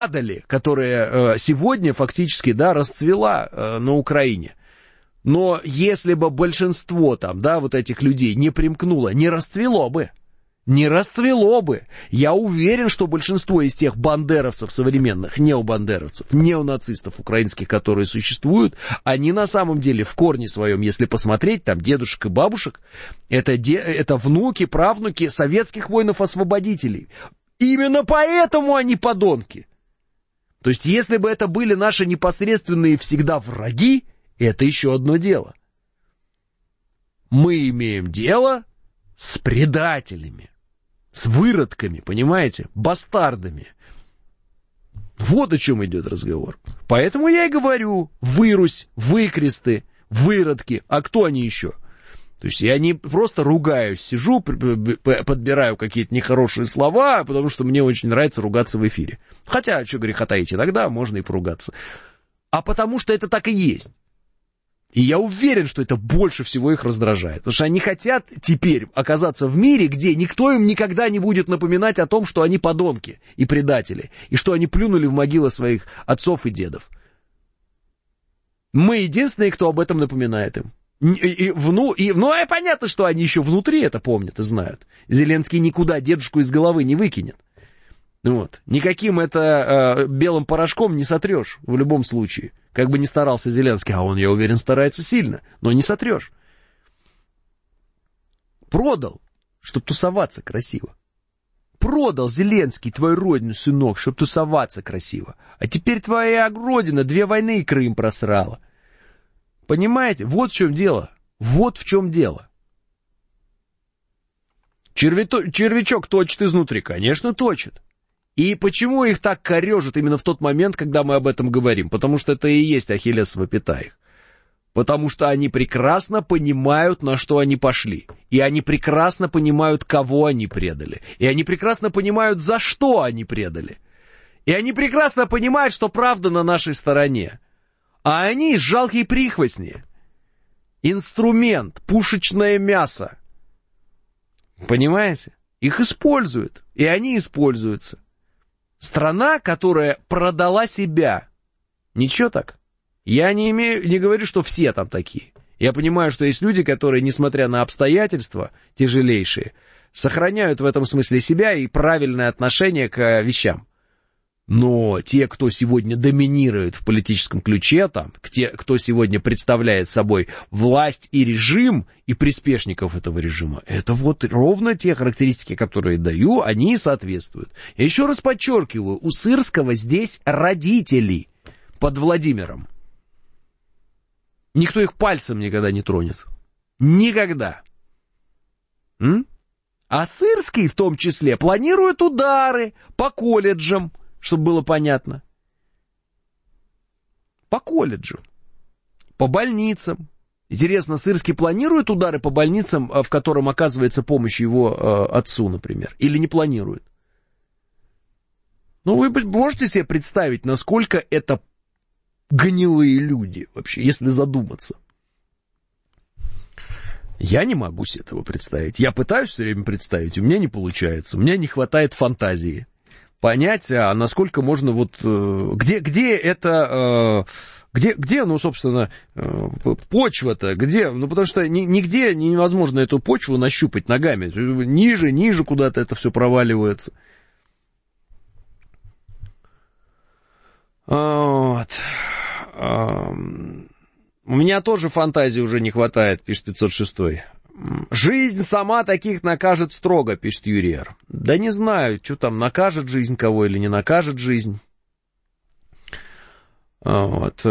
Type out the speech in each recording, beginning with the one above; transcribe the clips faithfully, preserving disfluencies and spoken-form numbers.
падали, которая сегодня фактически, да, расцвела на Украине. Но если бы большинство там, да, вот этих людей не примкнуло, не расцвело бы. Не расцвело бы. Я уверен, что большинство из тех бандеровцев современных, необандеровцев, неонацистов украинских, которые существуют, они на самом деле в корне своем, если посмотреть, там дедушек и бабушек, это, де, это внуки, правнуки советских воинов-освободителей. Именно поэтому они подонки. То есть, если бы это были наши непосредственные всегда враги, это еще одно дело. Мы имеем дело с предателями, с выродками, понимаете, бастардами. Вот о чем идет разговор. Поэтому я и говорю, вырусь, выкресты, выродки, а кто они еще? То есть я не просто ругаюсь, сижу, подбираю какие-то нехорошие слова, потому что мне очень нравится ругаться в эфире. Хотя, что греха таить, иногда можно и поругаться. А потому что это так и есть. И я уверен, что это больше всего их раздражает. Потому что они хотят теперь оказаться в мире, где никто им никогда не будет напоминать о том, что они подонки и предатели, и что они плюнули в могилы своих отцов и дедов. Мы единственные, кто об этом напоминает им. И, и, ну, и, ну, и понятно, что они еще внутри это помнят и знают. Зеленский никуда дедушку из головы не выкинет. Вот. Никаким это э, белым порошком не сотрешь в любом случае. Как бы ни старался Зеленский, а он, я уверен, старается сильно, но не сотрешь. Продал, чтоб тусоваться красиво. Продал Зеленский твою родину, сынок, чтоб тусоваться красиво. А теперь твоя родина две войны и Крым просрала. Понимаете? Вот в чем дело. Вот в чем дело. Червято... Червячок точит изнутри, конечно, точит. И почему их так корежит именно в тот момент, когда мы об этом говорим? Потому что это и есть ахиллесова пята их. Потому что они прекрасно понимают, на что они пошли. И они прекрасно понимают, кого они предали. И они прекрасно понимают, за что они предали. И они прекрасно понимают, что правда на нашей стороне. А они жалкие прихвостни. Инструмент, пушечное мясо. Понимаете? Их используют. И они используются. Страна, которая продала себя. Ничего так. Я не имею, не говорю, что все там такие. Я понимаю, что есть люди, которые, несмотря на обстоятельства тяжелейшие, сохраняют в этом смысле себя и правильное отношение к вещам. Но те, кто сегодня доминирует в политическом ключе, там, те, кто сегодня представляет собой власть и режим, и приспешников этого режима, это вот ровно те характеристики, которые даю, они и соответствуют. Я еще раз подчеркиваю, у Сырского здесь родители под Владимиром. Никто их пальцем никогда не тронет. Никогда. М? А Сырский в том числе планирует удары по колледжам, чтобы было понятно. По колледжам, по больницам. Интересно, Сырский планирует удары по больницам, в котором оказывается помощь его э, отцу, например, или не планирует? Ну, вы можете себе представить, насколько это гнилые люди вообще, если задуматься? Я не могу себе этого представить. Я пытаюсь все время представить, у меня не получается, у меня не хватает фантазии. Понять, а насколько можно вот... Где, где это... Где, где, ну, собственно, почва-то? Где? Ну, потому что нигде невозможно эту почву нащупать ногами. Ниже, ниже куда-то это все проваливается. Вот. У меня тоже фантазии уже не хватает, пишет пятьсот шестой. Жизнь сама таких накажет строго, пишет Юрий Р. Да не знаю, что там, накажет жизнь кого или не накажет жизнь. Вот.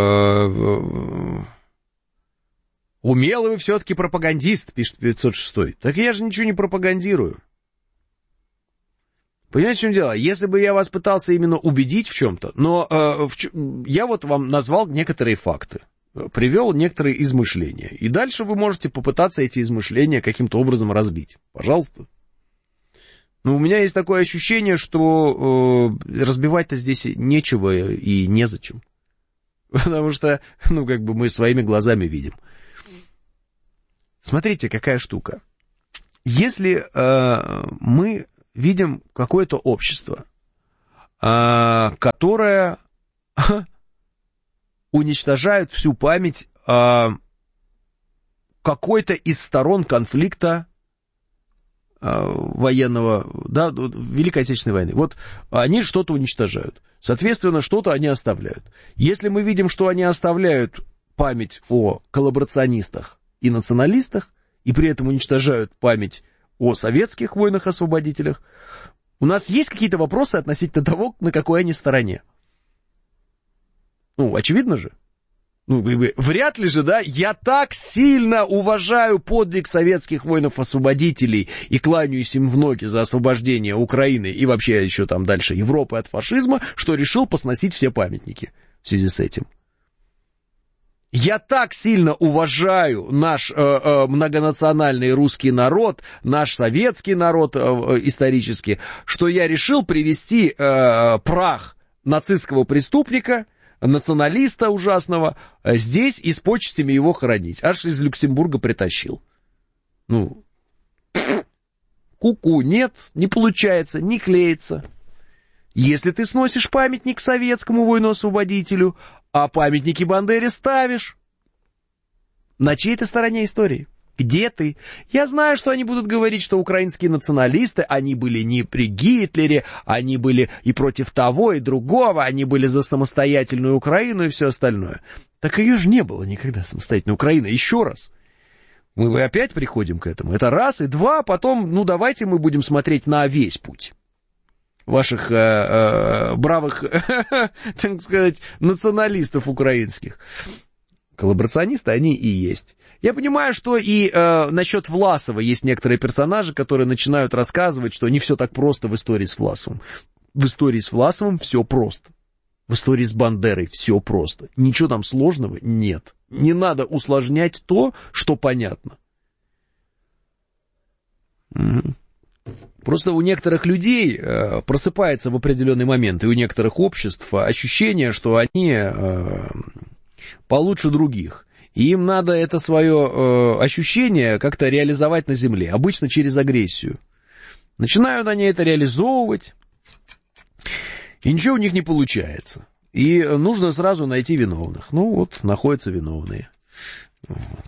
Умелый вы все-таки пропагандист, пишет пятьсот шестой. Так я же ничего не пропагандирую. Понимаете, в чем дело? Если бы я вас пытался именно убедить в чем-то, но э, в ч... я вот вам назвал некоторые факты. Привел некоторые измышления. И дальше вы можете попытаться эти измышления каким-то образом разбить. Пожалуйста. Но у меня есть такое ощущение, что э, разбивать-то здесь нечего и незачем. Потому что, ну, как бы мы своими глазами видим. Смотрите, какая штука. Если э, мы видим какое-то общество, которая уничтожает всю память какой-то из сторон конфликта военного, да, Великой Отечественной войны. Вот они что-то уничтожают. Соответственно, что-то они оставляют. Если мы видим, что они оставляют память о коллаборационистах и националистах, и при этом уничтожают память о советских войнах-освободителях, у нас есть какие-то вопросы относительно того, на какой они стороне. Ну, очевидно же. Ну, вряд ли же, да, я так сильно уважаю подвиг советских воинов-освободителей и кланяюсь им в ноги за освобождение Украины и вообще еще там дальше Европы от фашизма, что решил посносить все памятники в связи с этим. Я так сильно уважаю наш э, э, многонациональный русский народ, наш советский народ э, э, исторически, что я решил привести э, прах нацистского преступника, националиста ужасного, здесь и с почестями его хоронить. Аж из Люксембурга притащил. Ну, ку-ку, нет, не получается, не клеится. Если ты сносишь памятник советскому воину-освободителю, а памятники Бандере ставишь, на чьей ты стороне истории? Где ты? Я знаю, что они будут говорить, что украинские националисты, они были не при Гитлере, они были и против того, и другого, они были за самостоятельную Украину и все остальное. Так ее же не было никогда, самостоятельной Украины. Еще раз. Мы опять приходим к этому. Это раз, и два, потом, ну, давайте мы будем смотреть на весь путь ваших э, э, бравых, так сказать, националистов украинских. Коллаборационисты они и есть. Я понимаю, что и э, насчет Власова есть некоторые персонажи, которые начинают рассказывать, что не все так просто в истории с Власовым. В истории с Власовым все просто. В истории с Бандерой все просто. Ничего там сложного нет. Не надо усложнять то, что понятно. Угу. Просто у некоторых людей э, просыпается в определенный момент, и у некоторых обществ ощущение, что они э, получше других. И им надо это свое э, ощущение как-то реализовать на земле, обычно через агрессию. Начинают они это реализовывать, и ничего у них не получается. И нужно сразу найти виновных. Ну вот, находятся виновные. Вот.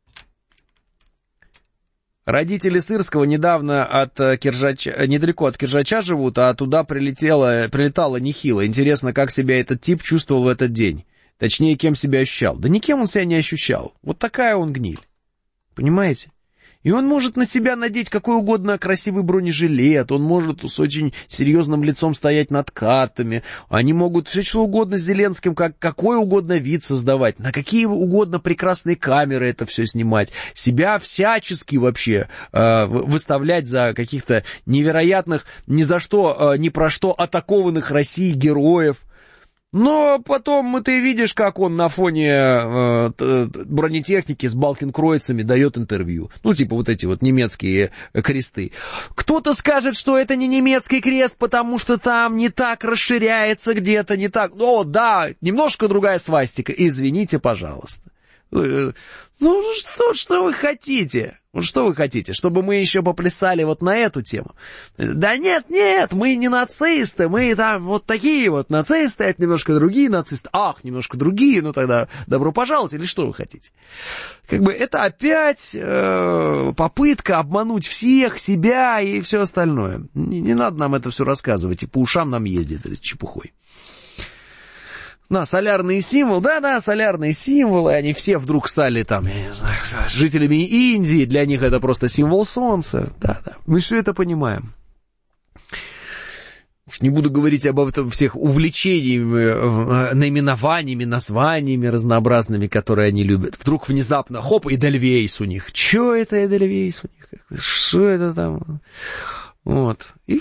Родители Сырского недавно от Киржача, недалеко от Киржача живут, а туда прилетело, прилетало нехило. Интересно, как себя этот тип чувствовал в этот день. Точнее, кем себя ощущал. Да никем он себя не ощущал. Вот такая он гниль. Понимаете? И он может на себя надеть какой угодно красивый бронежилет, он может с очень серьезным лицом стоять над картами, они могут все что угодно с Зеленским, как, какой угодно вид создавать, на какие угодно прекрасные камеры это все снимать, себя всячески вообще э, выставлять за каких-то невероятных, ни за что, э, ни про что атакованных Россией героев. Но потом ты видишь, как он на фоне э, бронетехники с балкенкройцами дает интервью. Ну, типа вот эти вот немецкие кресты. Кто-то скажет, что это не немецкий крест, потому что там не так расширяется где-то, не так. О, да, немножко другая свастика. Извините, пожалуйста. Ну, что, что вы хотите? Вот что вы хотите? Чтобы мы еще поплясали вот на эту тему? Да нет, нет, мы не нацисты, мы там вот такие вот нацисты, это немножко другие нацисты. Ах, немножко другие, ну тогда добро пожаловать, или что вы хотите? Как бы это опять э, попытка обмануть всех, себя и все остальное. Не, не надо нам это все рассказывать, и по ушам нам ездит этой чепухой. Да, солярные символы, да-да, солярные символы, они все вдруг стали там, я не знаю, жителями Индии, для них это просто символ солнца, да-да, мы все это понимаем. Уж не буду говорить об этом всех увлечениями, наименованиями, названиями разнообразными, которые они любят. Вдруг внезапно, хоп, Эдельвейс у них. Чё это Эдельвейс у них? Что это там? Вот. И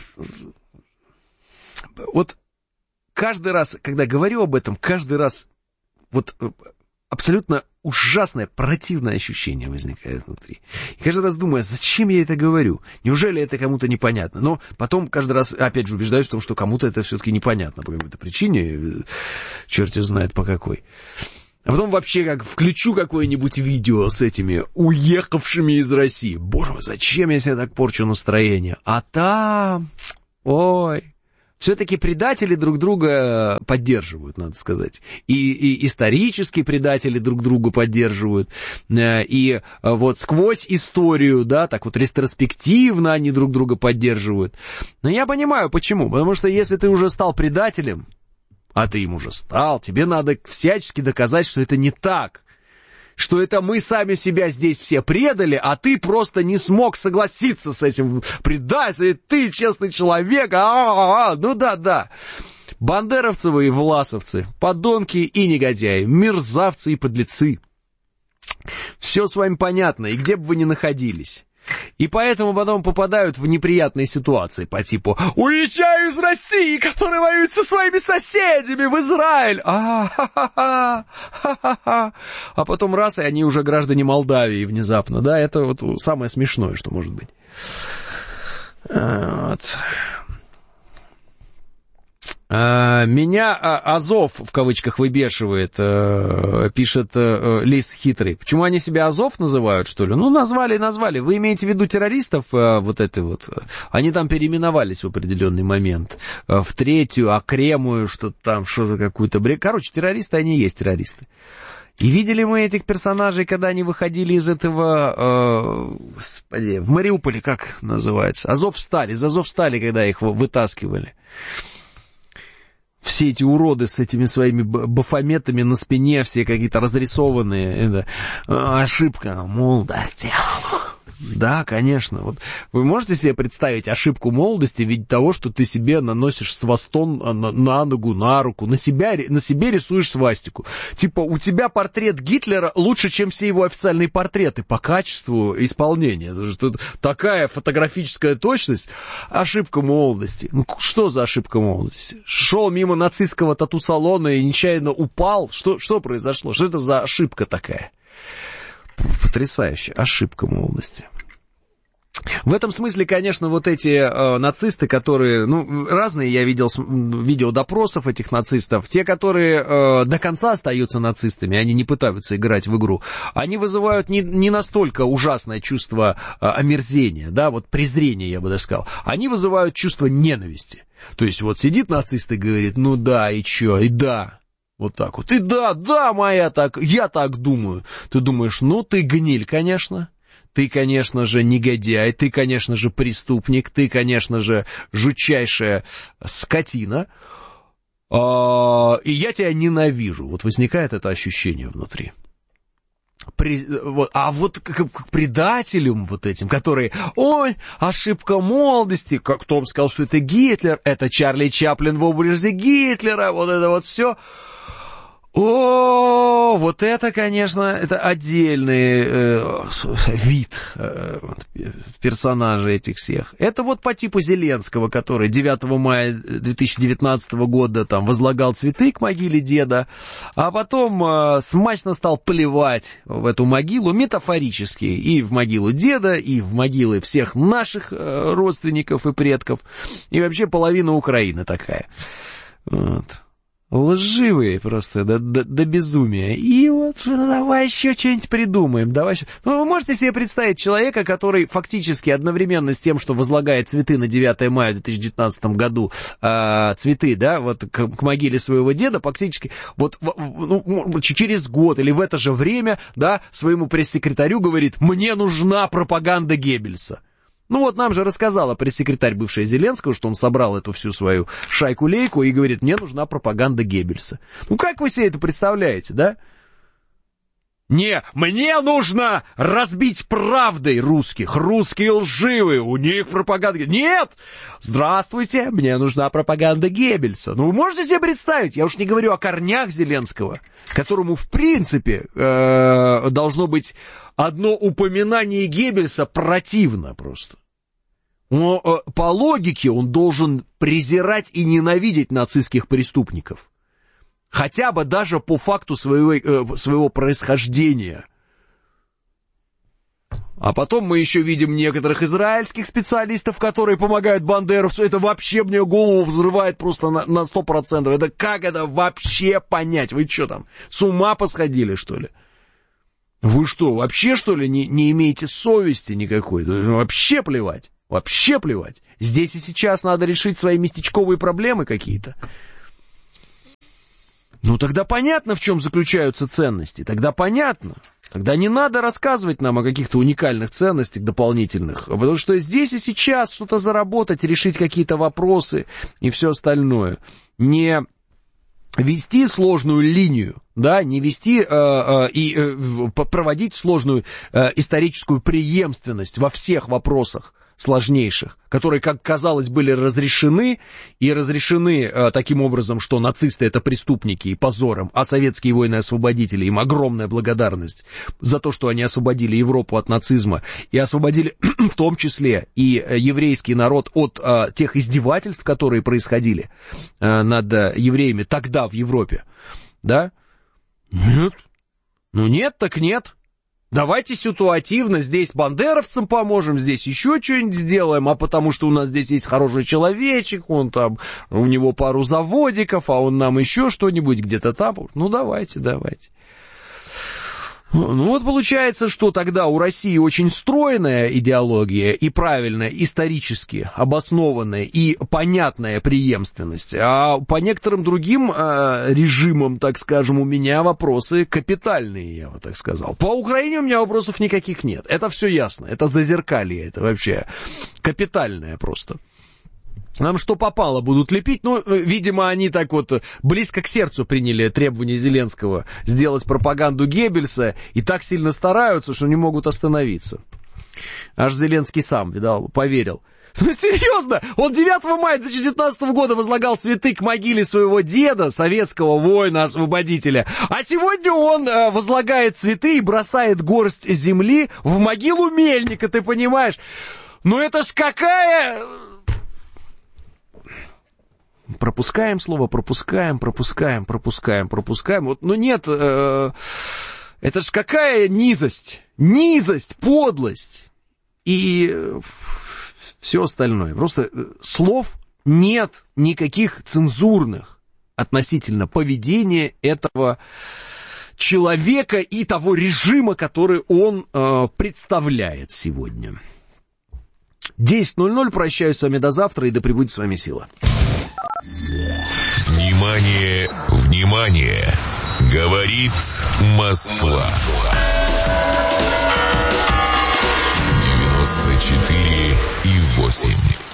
вот каждый раз, когда говорю об этом, каждый раз вот абсолютно ужасное, противное ощущение возникает внутри. И каждый раз думаю, зачем я это говорю? Неужели это кому-то непонятно? Но потом каждый раз, опять же, убеждаюсь в том, что кому-то это все-таки непонятно по какой-то причине, черт знает по какой. А потом вообще как включу какое-нибудь видео с этими уехавшими из России. Боже мой, зачем я себе так порчу настроение? А там, ой... Все-таки предатели друг друга поддерживают, надо сказать. И, и исторические предатели друг друга поддерживают. И вот сквозь историю, да, так вот ретроспективно они друг друга поддерживают. Но я понимаю, почему. Потому что если ты уже стал предателем, а ты им уже стал, тебе надо всячески доказать, что это не так. Что это мы сами себя здесь все предали, а ты просто не смог согласиться с этим предателем, ты честный человек, а-а-а, ну да-да. Бандеровцы вы и власовцы, подонки и негодяи, мерзавцы и подлецы. Все с вами понятно, и где бы вы ни находились. И поэтому потом попадают в неприятные ситуации по типу «Уезжаю из России, которая воюет со своими соседями в Израиль!» а, ха-ха-ха. А потом раз, и они уже граждане Молдавии внезапно. Да, это вот самое смешное, что может быть. Вот. Меня Азов, в кавычках, выбешивает, пишет Лис Хитрый. Почему они себя Азов называют, что ли? Ну, назвали, назвали. Вы имеете в виду террористов, вот это вот? Они там переименовались в определенный момент. В третью, акремую, что-то там, что-то какую-то... Короче, террористы, они и есть террористы. И видели мы этих персонажей, когда они выходили из этого, э, господи, в Мариуполе, как называется? Азовсталь, из Азовстали, когда их вытаскивали. Все эти уроды с этими своими бафометами на спине, все какие-то разрисованные. Это ошибка молодости. Да, конечно. Вот вы можете себе представить ошибку молодости в виде того, что ты себе наносишь свастон на, на ногу, на руку, на, себя, на себе рисуешь свастику. Типа, у тебя портрет Гитлера лучше, чем все его официальные портреты по качеству исполнения. Тут такая фотографическая точность. Ошибка молодости. Ну, что за ошибка молодости? Шел мимо нацистского тату-салона и нечаянно упал. Что, что произошло? Что это за ошибка такая? Потрясающая ошибка молодости. В этом смысле, конечно, вот эти э, нацисты, которые, ну, разные я видел видео допросов этих нацистов, те, которые э, до конца остаются нацистами, они не пытаются играть в игру, они вызывают не, не настолько ужасное чувство э, омерзения, да, вот презрения, я бы даже сказал, они вызывают чувство ненависти. То есть вот сидит нацист и говорит, ну да, и чё, и да. Вот так вот. И да, да, моя так, я так думаю. Ты думаешь, ну ты гниль, конечно. Ты, конечно же, негодяй, ты, конечно же, преступник, ты, конечно же, жутчайшая скотина. А, и я тебя ненавижу. Вот возникает это ощущение внутри. При, вот, а вот к, к предателям вот этим, которые, ой, ошибка молодости, как кто вам сказал, что это Гитлер, это Чарли Чаплин в образе Гитлера, вот это вот все. О, вот это, конечно, это отдельный э, вид э, персонажей этих всех. Это вот по типу Зеленского, который девятого мая две тысячи девятнадцатого года там возлагал цветы к могиле деда, а потом э, смачно стал плевать в эту могилу метафорически и в могилу деда, и в могилы всех наших э, родственников и предков, и вообще половина Украины такая. Вот. Лживые просто до, до, до безумия. И вот ну, давай еще что-нибудь придумаем. Давай еще... Ну, вы можете себе представить человека, который фактически одновременно с тем, что возлагает цветы на девятое мая в две тысячи девятнадцатом году, э, цветы, да, вот к, к могиле своего деда, фактически вот ну, через год или в это же время, да, своему пресс-секретарю говорит, мне нужна пропаганда Геббельса. Ну вот нам же рассказала пресс-секретарь бывшая Зеленского, что он собрал эту всю свою шайку-лейку и говорит, мне нужна пропаганда Геббельса. Ну как вы себе это представляете, да? Не, мне нужно разбить правдой русских. Русские лживые, у них пропаганда... Нет! Здравствуйте, мне нужна пропаганда Геббельса. Ну вы можете себе представить? Я уж не говорю о корнях Зеленского, которому в принципе э, должно быть одно упоминание Геббельса противно просто. Но э, по логике он должен презирать и ненавидеть нацистских преступников. Хотя бы даже по факту своего, э, своего происхождения. А потом мы еще видим некоторых израильских специалистов, которые помогают бандеровцу. Это вообще мне голову взрывает просто на, на сто процентов. Это как это вообще понять? Вы что там, с ума посходили, что ли? Вы что, вообще, что ли, не, не имеете совести никакой? Вообще плевать. Вообще плевать. Здесь и сейчас надо решить свои местечковые проблемы какие-то. Ну, тогда понятно, в чем заключаются ценности. Тогда понятно. Тогда не надо рассказывать нам о каких-то уникальных ценностях дополнительных. Потому что здесь и сейчас что-то заработать, решить какие-то вопросы и все остальное. Не вести сложную линию, да, не вести э, э, и э, проводить сложную э, историческую преемственность во всех вопросах сложнейших, которые, как казалось, были разрешены, и разрешены э, таким образом, что нацисты — это преступники и позором, а советские воины-освободители, им огромная благодарность за то, что они освободили Европу от нацизма, и освободили в том числе и еврейский народ от э, тех издевательств, которые происходили э, над э, евреями тогда в Европе, да? Нет. Ну нет, так нет. Давайте ситуативно здесь бандеровцам поможем, здесь еще что-нибудь сделаем, а потому что у нас здесь есть хороший человечек, он там, у него пару заводиков, а он нам еще что-нибудь где-то там. Ну, давайте, давайте. Ну, вот получается, что тогда у России очень стройная идеология и правильная, исторически обоснованная и понятная преемственность, а по некоторым другим э, режимам, так скажем, у меня вопросы капитальные, я бы так сказал. По Украине у меня вопросов никаких нет, это все ясно, это зазеркалье, это вообще капитальное просто. Нам что попало будут лепить, ну, видимо, они так вот близко к сердцу приняли требования Зеленского сделать пропаганду Геббельса и так сильно стараются, что не могут остановиться. Аж Зеленский сам, видал, поверил. Ну, серьезно, он девятого мая две тысячи девятнадцатого года возлагал цветы к могиле своего деда, советского воина-освободителя, а сегодня он э, возлагает цветы и бросает горсть земли в могилу Мельника, ты понимаешь? Ну, это ж какая... Пропускаем слово, пропускаем, пропускаем, пропускаем, пропускаем. Вот, ну нет, э, это ж какая низость, низость, подлость и э, все остальное. Просто слов нет никаких цензурных относительно поведения этого человека и того режима, который он э, представляет сегодня. десять ноль ноль, прощаюсь с вами до завтра, и да пребудет с вами сила. Внимание, внимание! Говорит Москва. девяносто четыре и восемь.